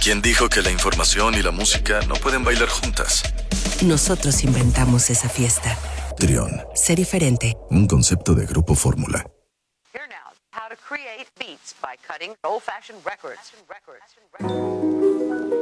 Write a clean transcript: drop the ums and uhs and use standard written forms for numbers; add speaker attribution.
Speaker 1: ¿Quién dijo que la información y la música no pueden bailar juntas?
Speaker 2: Nosotros inventamos esa fiesta.
Speaker 3: Trión.
Speaker 2: Sé diferente.
Speaker 3: Un concepto de Grupo Fórmula.
Speaker 4: Here now, how to create beats by cutting old-fashioned records.